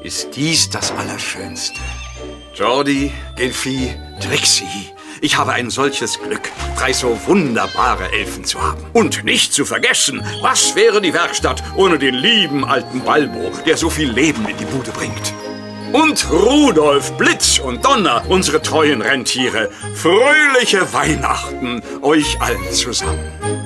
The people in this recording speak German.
ist dies das Allerschönste. Jordi, Gelfi, Trixie. Ich habe ein solches Glück, 3 so wunderbare Elfen zu haben. Und nicht zu vergessen, was wäre die Werkstatt ohne den lieben alten Balbo, der so viel Leben in die Bude bringt. Und Rudolf, Blitz und Donner, unsere treuen Rentiere. Fröhliche Weihnachten euch allen zusammen.